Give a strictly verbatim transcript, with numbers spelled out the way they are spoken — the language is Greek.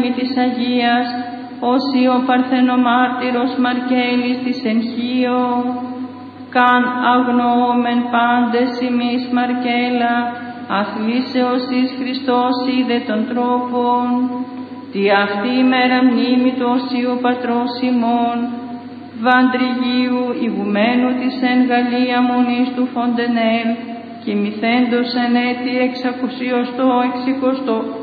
της Αγίας, όσοι ο παρθενομάρτυρος Μαρκέλης της Ενχείο, καν αγνοούμεν πάντες ημείς Μαρκέλα, αθλήσεως εις Χριστός είδε των τρόπων, τι αυτή η μέρα μνήμη του Οσίου Πατρός ημών, Βαντριγίου ηγουμένου της εν Γαλλία μονής του Φοντενέλ, κοιμηθέντος εν έτη εξακουσιοστό εξικοστό